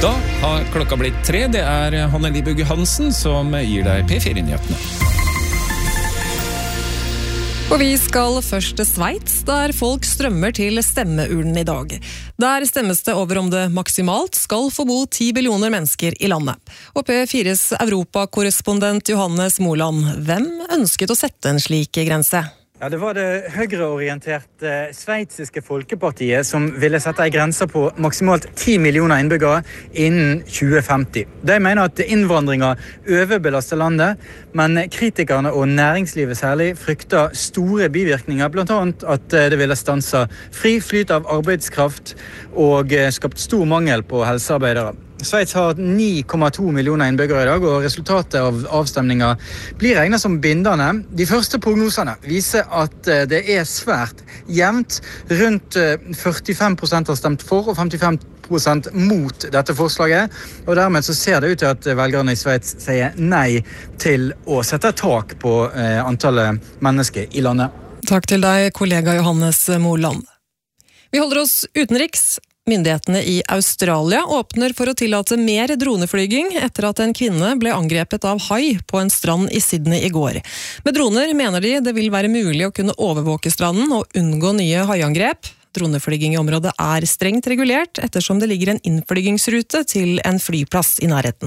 Da har klokka blitt 3. Det Hanne Libugge Hansen som gir deg P4-nyhetene. Og vi skal først til Sveits, der folk strømmer til stemmeurnen i dag. Der stemmes det over om det maksimalt skal få bo 10 billioner mennesker i landet. Og P4s Europakorrespondent Johannes Moland, hvem ønsket å sette en slik grense? Ja, det var det høyreorienterte sveitsiske folkepartiet som ville sette en grense på maksimalt 10 millioner innbyggere innen 2050. De mener at innvandringen overbelaster landet, men kritikerne og næringslivet særlig frykter store bivirkninger, blant annet at det ville stanse fri flyt av arbeidskraft og skapt stor mangel på helsearbeidere. Sveits har 9,2 millioner innbyggere i dag, og resultatet av avstemningen blir regnet som bindende. De første prognosene viser at det svært jevnt. Rundt 45% har stemt for og 55% mot dette forslaget. Og dermed så ser det ut til at velgerne i Sveits sier nei til å sette tak på antallet mennesker i landet. Takk til deg, kollega Johannes Moland. Vi holder oss utenriks. Myndighetene i Australia åpner for å tillate mer droneflyging etter at en kvinne ble angrepet av hai på en strand i Sydney i går. Med droner mener de det vil være mulig å kunne overvåke stranden og unngå nye haiangrep. Droneflyging i området strengt regulert ettersom det ligger en innflygingsrute til en flyplass i nærheten.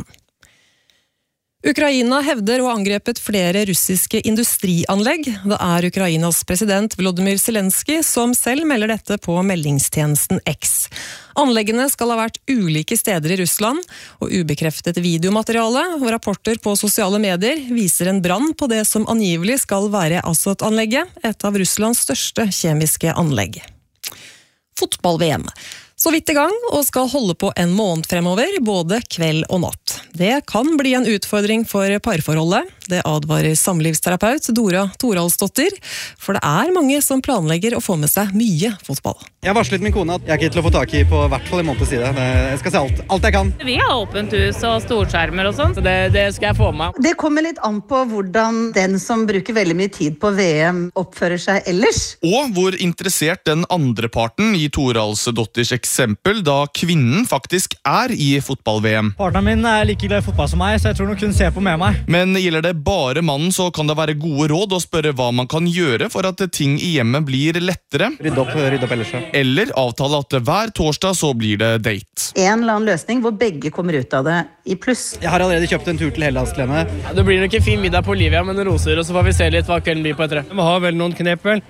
Ukraina hevder å ha angrepet flere russiske industrianlegg. Det Ukrainas president Volodymyr Zelensky som selv melder dette på meldingstjenesten X. Anleggene skal ha vært ulike steder i Russland, og ubekreftet videomateriale og rapporter på sosiale medier viser en brann på det som angivelig skal være Azot-anlegget, et av Russlands største kjemiske anlegg. Fotball-VM. Så vidt i gang, og skal holde på en måned fremover, både kveld og natt. Det kan bli en utfordring for parforholdet. Det advarer samlivsterapeut Dora Toralsdottir, for det mange som planlegger å få med seg mye fotball. Jeg varslet min kone at jeg ikke til å få tak i på hvert fall en måneds side. Jeg skal se alt jeg kan. Vi har åpent hus og storskjermer og sånn, så det skal jeg få med. Det kommer litt an på hvordan den som bruker veldig mye tid på VM oppfører seg ellers. Og hvor interessert den andre parten i Toralsdotters eksempel, da kvinnen faktisk i fotball-VM. Partneren min like glad i fotball som meg, så jeg tror nok hun ser på med meg. Men gjelder det bare mannen, så kan det være gode råd å spørre hva man kan gjøre for at ting i hjemmet blir lettere. Rydde opp ellers. Eller avtale at hver torsdag så blir det date. En eller annen løsning hvor begge kommer ut av det i pluss. Jeg har allerede kjøpt en tur til Hellasklene. Ja, det blir nok en fin middag på Olivia med noen roser, og så får vi se litt hva kvelden blir på etter det. Vi har vel noen knep, vel?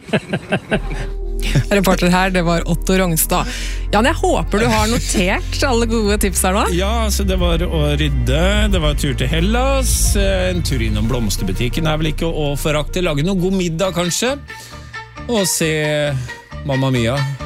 Reporter her, det var Otto Rongstad. Jan, jeg håper du har notert alle gode tips her nå. Ja, så det var å rydde, det var tur til Hellas, en tur innom blomsterbutikken vel ikke å forakte, lage noe god middag kanskje, og se Mamma Mia